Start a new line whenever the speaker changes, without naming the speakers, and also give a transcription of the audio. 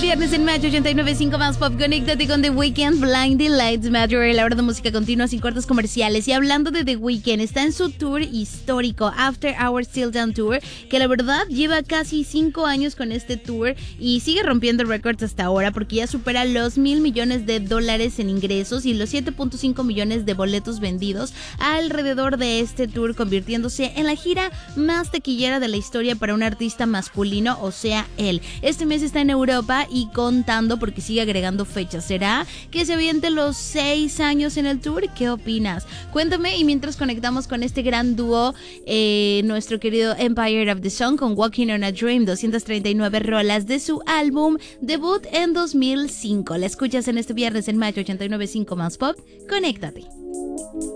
Viernes en Match 89.5 más pop. Conéctate con The Weeknd, Blinding Lights Matter, la hora de música continua sin cortes comerciales. Y hablando de The Weeknd, está en su tour histórico After Hours Till Dawn Tour, que la verdad lleva casi 5 años con este tour y sigue rompiendo récords hasta ahora porque ya supera los $1,000 millones en ingresos y los 7.5 millones de boletos vendidos alrededor de este tour, convirtiéndose en la gira más taquillera de la historia para un artista masculino, o sea, él. Este mes está en Europa y contando porque sigue agregando fechas. ¿Será que se aviente los 6 años en el tour? ¿Qué opinas? Cuéntame, y mientras conectamos con este gran dúo, nuestro querido Empire of the Sun con Walking on a Dream, 239 rolas de su álbum debut en 2005. La escuchas en este viernes en Match 89.5 más pop. Conéctate.